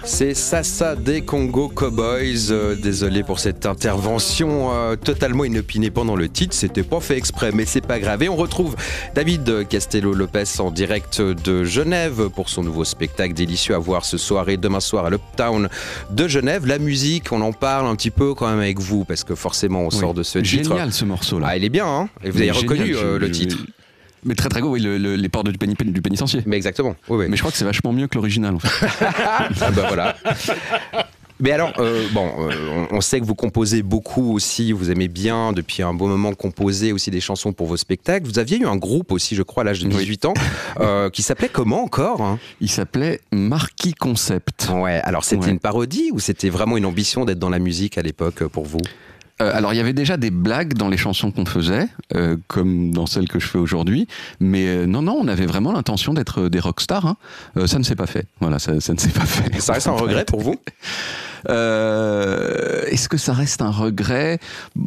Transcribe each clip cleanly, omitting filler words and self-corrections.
C'est Sassa des Congo Cowboys. Désolé pour cette intervention totalement inopinée pendant le titre. C'était pas fait exprès, mais c'est pas grave. Et on retrouve David Castello-Lopez en direct de Genève pour son nouveau spectacle délicieux à voir ce soir et demain soir à l'Uptown de Genève. La musique, on en parle un petit peu quand même avec vous, parce que forcément on sort de ce titre. Génial ce morceau-là. Ah, il est bien, hein. Et vous avez reconnu le titre. Mais très très gros, oui, les portes du pénitencier. Mais exactement. Oui, oui. Mais je crois que c'est vachement mieux que l'original en fait. Ah bah voilà. Mais alors, on sait que vous composez beaucoup aussi, vous aimez bien depuis un bon moment composer aussi des chansons pour vos spectacles. Vous aviez eu un groupe aussi, je crois, à l'âge de 18 ans, qui s'appelait comment encore, hein? Il s'appelait Marquis Concept. Ouais, alors c'était une parodie ou c'était vraiment une ambition d'être dans la musique à l'époque pour vous? Alors il y avait déjà des blagues dans les chansons qu'on faisait, comme dans celles que je fais aujourd'hui, mais non, on avait vraiment l'intention d'être des rockstars. Hein. Ça ne s'est pas fait. Voilà, ça ne s'est pas fait. Ça reste un regret pour vous? Est-ce que ça reste un regret?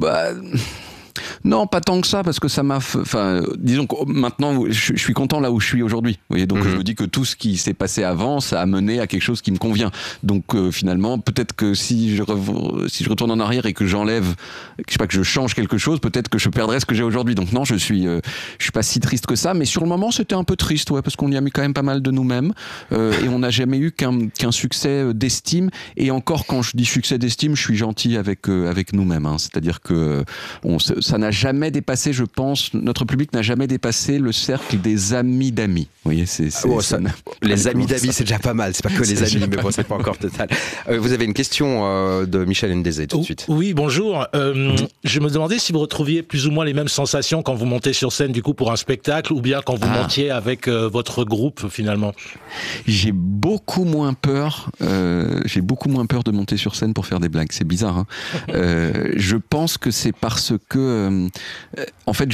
Non, pas tant que ça, parce que ça m'a... Enfin, disons que maintenant, je suis content là où je suis aujourd'hui. Vous voyez, donc je me dis que tout ce qui s'est passé avant, ça a mené à quelque chose qui me convient. Donc finalement, peut-être que si je retourne en arrière et que j'enlève, je sais pas, que je change quelque chose, peut-être que je perdrai ce que j'ai aujourd'hui. Donc non, je suis pas si triste que ça, mais sur le moment, c'était un peu triste, parce qu'on y a mis quand même pas mal de nous-mêmes, et on n'a jamais eu qu'un succès d'estime. Et encore, quand je dis succès d'estime, je suis gentil avec nous-mêmes. Hein. C'est-à-dire que ça n'a jamais dépassé, je pense, notre public n'a jamais dépassé le cercle des amis d'amis. Vous voyez, les amis d'amis, c'est déjà pas mal. C'est pas que les amis, mais bon, c'est pas encore total. Vous avez une question de Michel Ndezé tout de suite. Oui, bonjour. Je me demandais si vous retrouviez plus ou moins les mêmes sensations quand vous montez sur scène, du coup, pour un spectacle, ou bien quand vous montiez avec votre groupe, finalement. J'ai beaucoup moins peur. J'ai beaucoup moins peur de monter sur scène pour faire des blagues. C'est bizarre. Hein. Je pense que c'est parce que en fait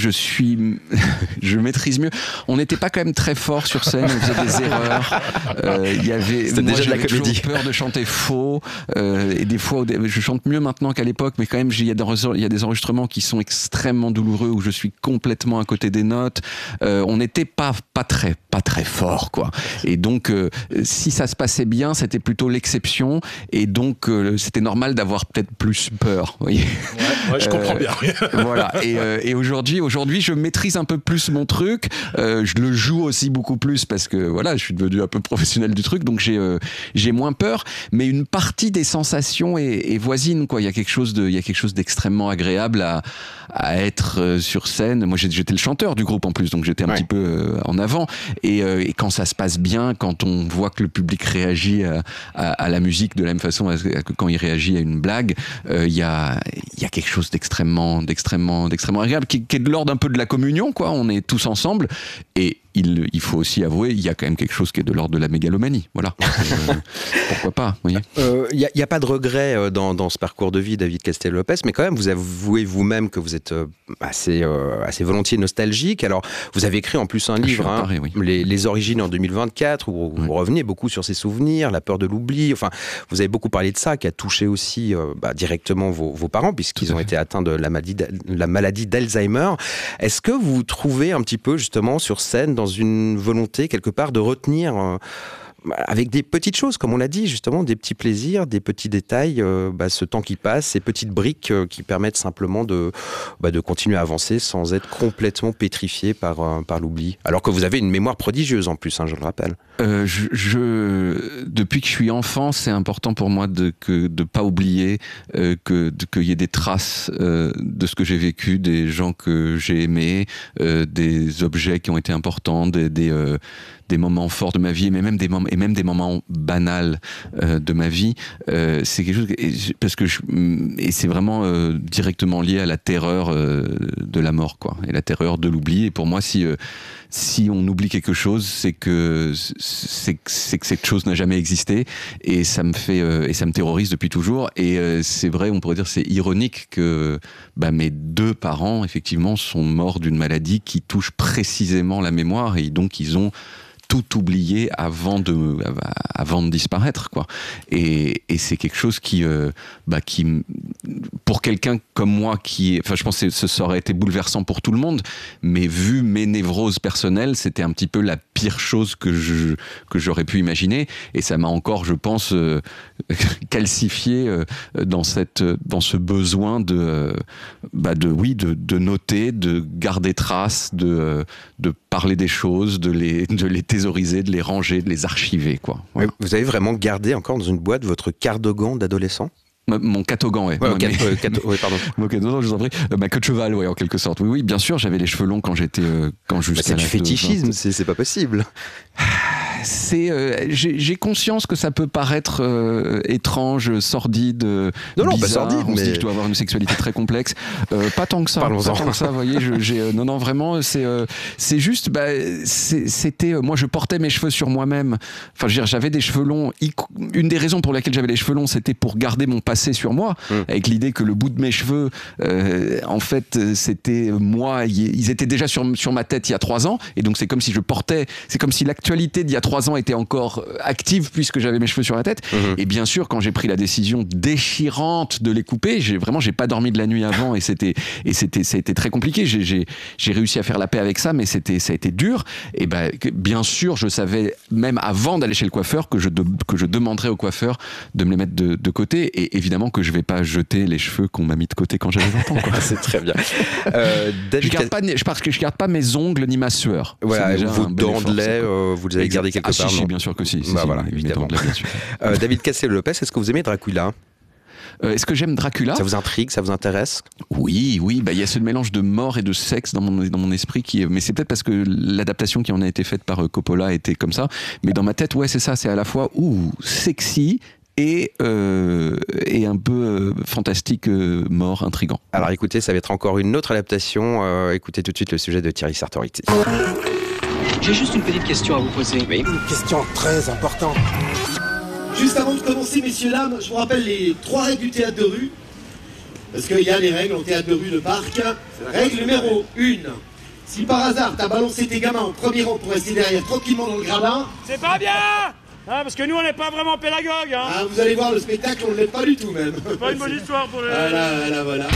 je maîtrise mieux. On n'était pas quand même très fort sur scène, on faisait des erreurs. C'était déjà de la comédie. J'avais peur de chanter faux, et des fois je chante mieux maintenant qu'à l'époque, mais quand même il y a des enregistrements qui sont extrêmement douloureux où je suis complètement à côté des notes. On n'était pas très fort, quoi. Et donc si ça se passait bien, c'était plutôt l'exception, et donc c'était normal d'avoir peut-être plus peur. Vous voyez. Ouais, je comprends bien. Voilà. Et aujourd'hui, je maîtrise un peu plus mon truc. Je le joue aussi beaucoup plus parce que voilà, je suis devenu un peu professionnel du truc, donc j'ai moins peur. Mais une partie des sensations est voisine, quoi. Il y a quelque chose d'extrêmement agréable à être sur scène. Moi, j'étais le chanteur du groupe en plus, donc j'étais un petit peu en avant. Et quand ça se passe bien, quand on voit que le public réagit à la musique de la même façon que quand il réagit à une blague, il y a quelque chose d'extrêmement agréable, qui est de l'ordre un peu de la communion, quoi. On est tous ensemble, et il faut aussi avouer, il y a quand même quelque chose qui est de l'ordre de la mégalomanie. Voilà. Pourquoi pas, vous voyez. Il n'y a pas de regret dans ce parcours de vie, David Castello-Lopez, mais quand même, vous avouez vous-même que vous êtes assez volontiers nostalgique. Alors, vous avez écrit en plus un livre, pareil, oui. Les origines en 2024, où vous revenez beaucoup sur ces souvenirs, la peur de l'oubli. Enfin, vous avez beaucoup parlé de ça, qui a touché aussi directement vos parents, puisqu'ils ont été atteints de la maladie d'Alzheimer. Est-ce que vous trouvez un petit peu, justement, sur scène, dans une volonté, quelque part, de retenir... avec des petites choses, comme on l'a dit, justement, des petits plaisirs, des petits détails, ce temps qui passe, ces petites briques qui permettent simplement de continuer à avancer sans être complètement pétrifié par l'oubli. Alors que vous avez une mémoire prodigieuse en plus, hein, je le rappelle. Depuis que je suis enfant, c'est important pour moi de pas oublier qu'il y ait des traces de ce que j'ai vécu, des gens que j'ai aimés, des objets qui ont été importants, des moments forts de ma vie, mais même des moments banals de ma vie. C'est quelque chose et c'est vraiment directement lié à la terreur de la mort, quoi, et la terreur de l'oubli. Et pour moi, si on oublie quelque chose, c'est que cette chose n'a jamais existé, et ça me terrorise depuis toujours. Et c'est vrai, on pourrait dire, c'est ironique que mes deux parents effectivement sont morts d'une maladie qui touche précisément la mémoire, et donc ils ont tout oublié avant avant de disparaître, quoi. Et c'est quelque chose qui pour quelqu'un comme moi je pense que ça aurait été bouleversant pour tout le monde, mais vu mes névroses personnelles, c'était un petit peu la pire chose que j'aurais pu imaginer, et ça m'a encore, je pense, calcifié dans ce besoin de noter, de garder trace, de parler des choses, de les thésauriser, de les ranger, de les archiver, quoi. Voilà. Vous avez vraiment gardé encore dans une boîte votre cardigan d'adolescent ? Mon catogan, ouais. Oui, pardon. Mon catogan, je vous en prie. Ma queue de cheval, ouais, en quelque sorte. Oui, bien sûr, j'avais les cheveux longs quand jusqu'à c'est du fétichisme, c'est pas possible. J'ai conscience que ça peut paraître étrange, sordide, bizarre. Pas sordide, mais je dois avoir une sexualité très complexe. Pas tant que ça. Parlons-en. Pas tant que ça, vous voyez. Non, vraiment, c'est juste. C'était. Moi, je portais mes cheveux sur moi-même. Enfin, je veux dire, j'avais des cheveux longs. Une des raisons pour lesquelles j'avais les cheveux longs, c'était pour garder mon passé sur moi, avec l'idée que le bout de mes cheveux, en fait, c'était moi. Ils étaient déjà sur ma tête il y a 3 ans, et donc c'est comme si l'actualité d'il y a 3 ans était encore active puisque j'avais mes cheveux sur la tête. Et bien sûr, quand j'ai pris la décision déchirante de les couper, j'ai pas dormi de la nuit avant, et ça a été très compliqué. J'ai réussi à faire la paix avec ça, mais ça a été dur. Et bien sûr, je savais même avant d'aller chez le coiffeur que je demanderais au coiffeur de me les mettre de côté, et évidemment que je vais pas jeter les cheveux qu'on m'a mis de côté quand j'avais 20 ans, quoi. C'est très bien. Je garde pas mes ongles ni ma sueur. Voilà, vos dents de lait, vous les avez gardées quelque part. Si, bien sûr que si. Voilà, évidemment. Bien sûr. David Castello-Lopez, est-ce que vous aimez Dracula ? Est-ce que j'aime Dracula ? Ça vous intrigue, ça vous intéresse ? Oui, il y a ce mélange de mort et de sexe dans mon esprit mais c'est peut-être parce que l'adaptation qui en a été faite par Coppola était comme ça. Mais dans ma tête, ouais, c'est ça, c'est à la fois sexy et un peu fantastique, mort, intriguant. Alors écoutez, ça va être encore une autre adaptation. Écoutez tout de suite le sujet de Thierry Sartoriti. J'ai juste une petite question à vous poser. Oui. Une question très importante. Juste avant de commencer, messieurs, dames, je vous rappelle les 3 règles du théâtre de rue. Parce qu'il y a des règles au théâtre de rue de Parc. Règle numéro 1. Si par hasard t'as balancé tes gamins en premier rang pour rester derrière tranquillement dans le gradin... C'est pas bien, parce que nous on n'est pas vraiment pédagogues. Vous allez voir le spectacle, on ne l'est pas du tout même. C'est pas une bonne histoire pour les... Voilà.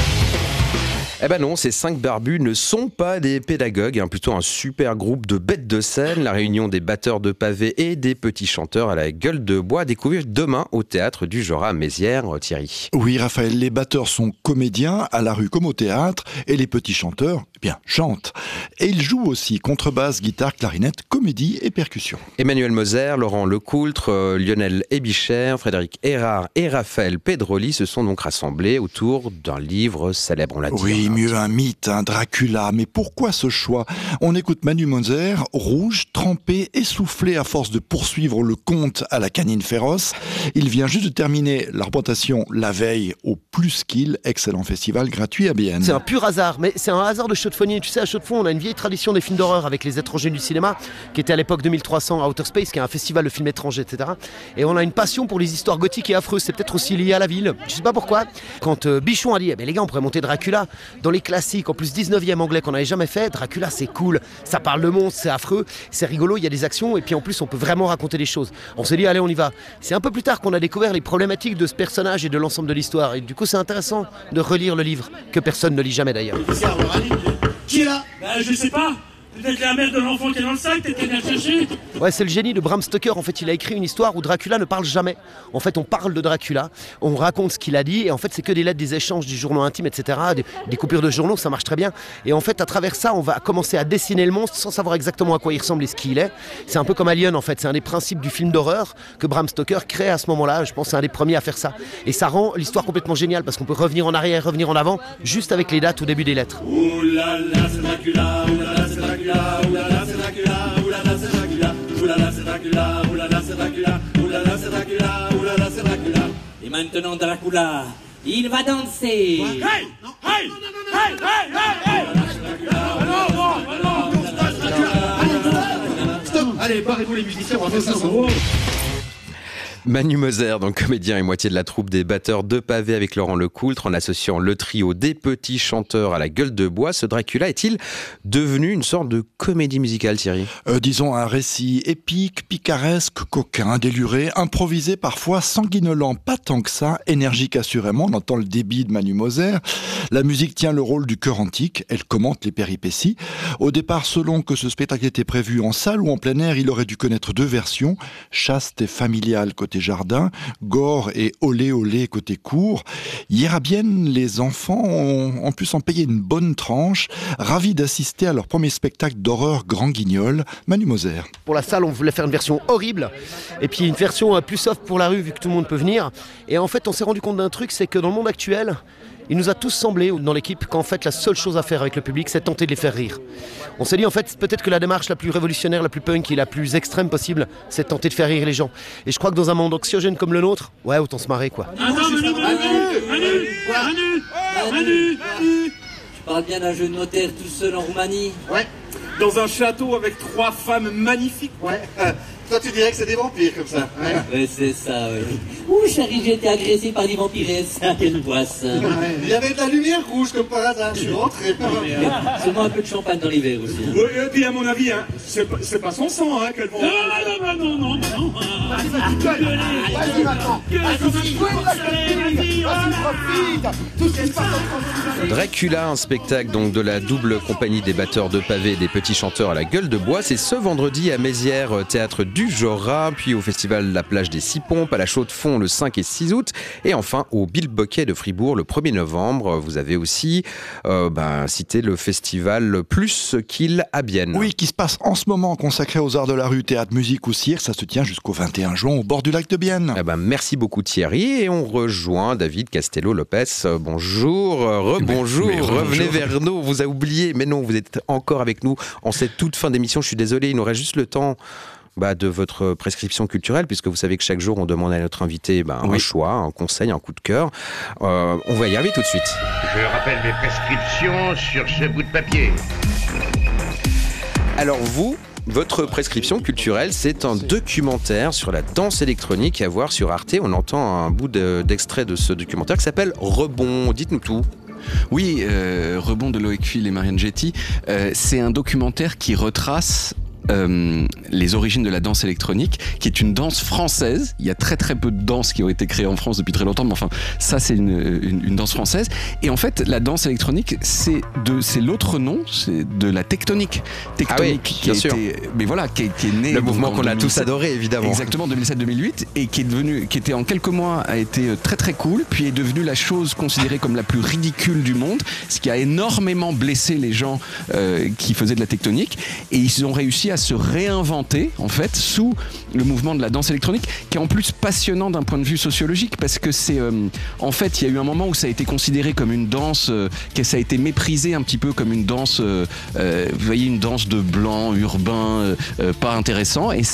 Eh ben non, ces 5 barbus ne sont pas des pédagogues, plutôt un super groupe de bêtes de scène, la réunion des batteurs de pavés et des petits chanteurs à la gueule de bois, à découvrir demain au théâtre du Jorat à Mézières. Thierry. Oui, Raphaël, les batteurs sont comédiens à la rue comme au théâtre, et les petits chanteurs, chantent. Et ils jouent aussi contrebasse, guitare, clarinette, comédie et percussion. Emmanuel Moser, Laurent Lecoultre, Lionel Ebicher, Frédéric Erard et Raphaël Pedroli se sont donc rassemblés autour d'un livre célèbre, on l'a dit. Oui, mieux un mythe, un Dracula. Mais pourquoi ce choix ? On écoute Manu Moser, rouge, trempé, essoufflé à force de poursuivre le conte à la canine féroce. Il vient juste de terminer la représentation la veille au Pluskill, excellent festival gratuit à Bienne. C'est un pur hasard, mais c'est un hasard de Chaux-de-Fonds. Tu sais, à Chaux-de-Fonds, on a une vieille tradition des films d'horreur avec les étrangers du cinéma, qui était à l'époque 2300 Outer Space, qui est un festival de films étrangers, etc. Et on a une passion pour les histoires gothiques et affreuses. C'est peut-être aussi lié à la ville. Je sais pas pourquoi. Quand Bichon a dit, les gars, on pourrait monter Dracula dans les classiques, en plus 19e anglais qu'on n'avait jamais fait. Dracula, c'est cool. Ça parle de monstres, c'est affreux, c'est rigolo, il y a des actions, et puis en plus, on peut vraiment raconter des choses. On s'est dit, allez, on y va. C'est un peu plus tard qu'on a découvert les problématiques de ce personnage et de l'ensemble de l'histoire. Et du coup, c'est intéressant de relire le livre, que personne ne lit jamais d'ailleurs. Qui est là ? Je sais pas. Peut-être la mère de l'enfant qui est dans le sac, peut-être qu'elle vient chercher. Ouais, c'est le génie de Bram Stoker. En fait, il a écrit une histoire où Dracula ne parle jamais. En fait, on parle de Dracula, on raconte ce qu'il a dit, et en fait, c'est que des lettres, des échanges, des journaux intimes, etc. Des coupures de journaux, ça marche très bien. Et en fait, à travers ça, on va commencer à dessiner le monstre sans savoir exactement à quoi il ressemble et ce qu'il est. C'est un peu comme Alien, en fait. C'est un des principes du film d'horreur que Bram Stoker crée à ce moment-là. Je pense que c'est un des premiers à faire ça. Et ça rend l'histoire complètement géniale parce qu'on peut revenir en arrière, revenir en avant, juste avec les dates au début des lettres. Ouh là là, c'est Dracula, ouh là là, c'est Dracula, ouh là là, c'est Dracula, ouh là là, c'est Dracula, ouh là là, c'est Dracula, ouh là là, c'est Dracula, ouh là là, c'est Dracula, ouh là là, c'est Dracula. Et maintenant Dracula, il va danser. Hey! Hey! Hey! Hey! Hey! Non! Stop! Allez, barrez-vous les musiciens, on va faire ça sans vous. Manu Moser, donc comédien et moitié de la troupe des batteurs de Pavé avec Laurent Lecoultre, en associant le trio des petits chanteurs à la gueule de bois. Ce Dracula est-il devenu une sorte de comédie musicale, Thierry ? Disons un récit épique, picaresque, coquin, déluré, improvisé parfois, sanguinolent, pas tant que ça, énergique assurément, on entend le débit de Manu Moser. La musique tient le rôle du chœur antique, elle commente les péripéties. Au départ, selon que ce spectacle était prévu en salle ou en plein air, il aurait dû connaître deux versions, chaste et familiale côté jardin, gore et olé olé côté cour. Hier à Bienne, les enfants ont pu s'en payer une bonne tranche, ravis d'assister à leur premier spectacle d'horreur grand guignol, Manu Moser. Pour la salle, on voulait faire une version horrible, et puis une version plus soft pour la rue, vu que tout le monde peut venir. Et en fait, on s'est rendu compte d'un truc, c'est que dans le monde actuel, il nous a tous semblé, dans l'équipe, qu'en fait, la seule chose à faire avec le public, c'est tenter de les faire rire. On s'est dit, en fait, peut-être que la démarche la plus révolutionnaire, la plus punk et la plus extrême possible, c'est de tenter de faire rire les gens. Et je crois que dans un monde anxiogène comme le nôtre, ouais, autant se marrer, quoi. Attends, Manu. Tu parles bien d'un jeu de notaire tout seul en Roumanie? Ouais. Dans un château avec 3 femmes magnifiques. Ouais. Toi, tu dirais que c'est des vampires comme ça. Ouais, c'est ça, oui. Ouh, chérie, j'ai été agressé par des vampires. Quelle angoisse. Il y avait de la lumière rouge comme par hasard. Je suis rentré. Seulement un peu de champagne dans l'hiver aussi. Oui, et puis à mon avis, hein, c'est pas son sang qu'elle vont. Non. Vas-y maintenant. Dracula, un spectacle donc de la double compagnie des batteurs de Pavé et des petits chanteurs à la gueule de bois. C'est ce vendredi à Mézières, théâtre du Jorat, puis au festival La Plage des Six Pompes, à la Chaux-de-Fonds le 5 et 6 août, et enfin au Bilboquet de Fribourg le 1er novembre. Vous avez aussi cité le festival Plus qu'il à Bienne. Oui, qui se passe en ce moment, consacré aux arts de la rue, théâtre, musique ou cirque. Ça se tient jusqu'au 21 juin au bord du lac de Bienne. Merci beaucoup Thierry, et on rejoint David Castello-Lopez. Bonjour, rebonjour, revenez vers nous, on vous a oublié, mais non, vous êtes encore avec nous en cette toute fin d'émission. Je suis désolé, il nous reste juste le temps de votre prescription culturelle, puisque vous savez que chaque jour on demande à notre invité un choix, un conseil, un coup de cœur. On va y arriver tout de suite. Je rappelle mes prescriptions sur ce bout de papier. Alors votre prescription culturelle, c'est un documentaire sur la danse électronique à voir sur Arte. On entend un bout d'extrait de ce documentaire qui s'appelle Rebond. Dites-nous tout. Oui, Rebond de Loïc Phil et Marianne Getty. C'est un documentaire qui retrace les origines de la danse électronique, qui est une danse française. Il y a très très peu de danses qui ont été créées en France depuis très longtemps, mais enfin ça c'est une danse française. Et en fait la danse électronique c'est l'autre nom, c'est de la tectonique. Tectonique, bien sûr. Mais voilà, qui est né le mouvement qu'on a tous adoré évidemment. Exactement, 2007-2008, et qui était en quelques mois a été très très cool, puis est devenu la chose considérée comme la plus ridicule du monde, ce qui a énormément blessé les gens qui faisaient de la tectonique, et ils ont réussi à se réinventer en fait sous le mouvement de la danse électronique, qui est en plus passionnant d'un point de vue sociologique, parce que c'est en fait il y a eu un moment où ça a été considéré comme une danse que ça a été méprisé un petit peu comme une danse vous voyez, une danse de blanc urbain pas intéressant, et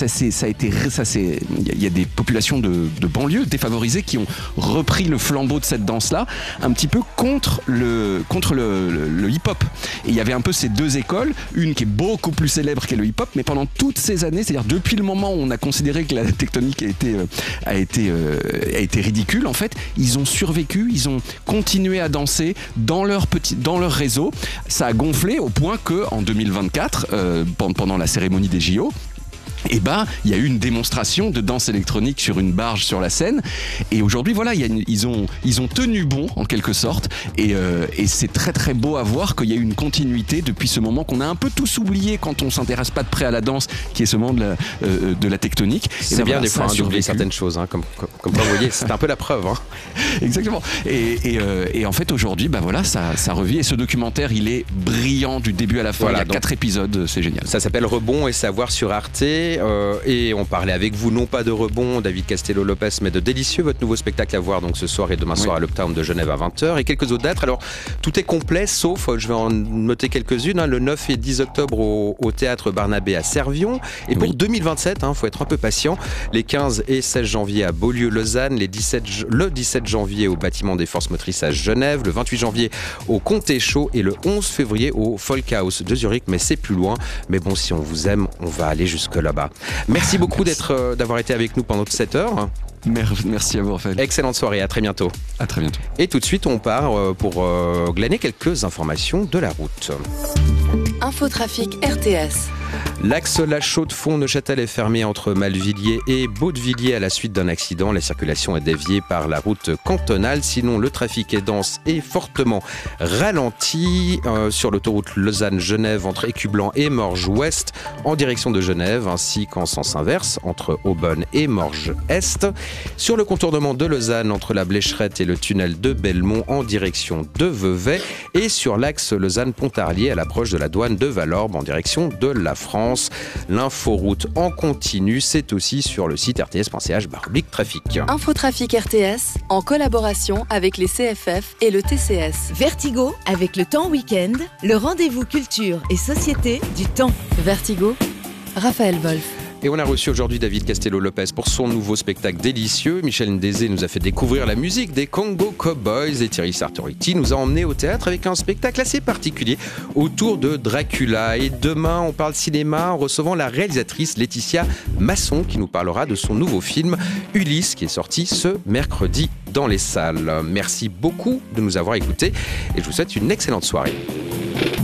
il y a des populations de banlieue défavorisées qui ont repris le flambeau de cette danse là un petit peu contre le hip-hop, et il y avait un peu ces deux écoles, une qui est beaucoup plus célèbre qu'est le hip-hop, mais pendant toutes ces années, c'est-à-dire depuis le moment où on a considéré que la tectonique a été ridicule, en fait, ils ont survécu, ils ont continué à danser dans leur réseau. Ça a gonflé au point que en 2024, pendant la cérémonie des JO, il y a eu une démonstration de danse électronique sur une barge sur la Seine, et aujourd'hui voilà, ils ont tenu bon en quelque sorte, et c'est très très beau à voir qu'il y a eu une continuité depuis ce moment qu'on a un peu tous oublié quand on s'intéresse pas de près à la danse, qui est ce moment de la tectonique. C'est bien des fois d'oublier certaines choses, comme vous voyez, c'est un peu la preuve. Exactement. Et en fait aujourd'hui ça revit, et ce documentaire il est brillant du début à la fin. Voilà, il y a 4 épisodes, c'est génial. Ça s'appelle Rebond, et c'est à voir sur Arte. Et on parlait avec vous non pas de Rebond, David Castello-Lopez, mais de Délicieux, votre nouveau spectacle à voir donc ce soir et demain soir à l'Uptown de Genève à 20h, et quelques autres dates. Alors tout est complet sauf, je vais en noter quelques-unes, le 9 et 10 octobre au théâtre Barnabé à Servion, et pour 2027, faut être un peu patient, les 15 et 16 janvier à Beaulieu-Lausanne, le 17 janvier au bâtiment des forces motrices à Genève, le 28 janvier au Comté Chaud, et le 11 février au Folkhaus de Zurich, mais c'est plus loin. Mais bon, si on vous aime, on va aller jusque là-bas. Voilà. Merci beaucoup d'avoir été avec nous pendant toute cette heure. Merci à vous, Raphaël. Excellente soirée, à très bientôt. À très bientôt. Et tout de suite, on part pour glaner quelques informations de la route. Infotrafic RTS. L'axe La Chaux-de-Fonds-Neuchâtel est fermé entre Malvilliers et Baudevilliers à la suite d'un accident. La circulation est déviée par la route cantonale. Sinon, le trafic est dense et fortement ralenti sur l'autoroute Lausanne-Genève entre Écublanc et Morges-Ouest en direction de Genève, ainsi qu'en sens inverse entre Aubonne et Morges-Est. Sur le contournement de Lausanne entre la Blécherette et le tunnel de Belmont en direction de Vevey. Et sur l'axe Lausanne-Pontarlier à l'approche de la douane de Valorbe en direction de la France. L'inforoute en continu, c'est aussi sur le site rts.ch/trafic. Infotrafic RTS, en collaboration avec les CFF et le TCS. Vertigo, avec le temps week-end, le rendez-vous culture et société du temps. Vertigo, Raphaël Wolf. Et on a reçu aujourd'hui David Castello-Lopez pour son nouveau spectacle délicieux. Michel Ndézé nous a fait découvrir la musique des Congo Cowboys et Thierry Sartoriti nous a emmenés au théâtre avec un spectacle assez particulier autour de Dracula. Et demain, on parle cinéma en recevant la réalisatrice Laetitia Masson qui nous parlera de son nouveau film Ulysse qui est sorti ce mercredi dans les salles. Merci beaucoup de nous avoir écoutés et je vous souhaite une excellente soirée.